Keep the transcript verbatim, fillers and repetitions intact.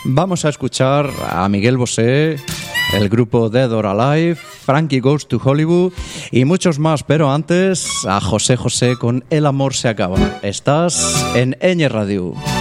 Vamos a escuchar a Miguel Bosé, el grupo Dead or Alive, Frankie Goes to Hollywood y muchos más, pero antes a José José con El amor se acaba. Estás en Eñe Radio.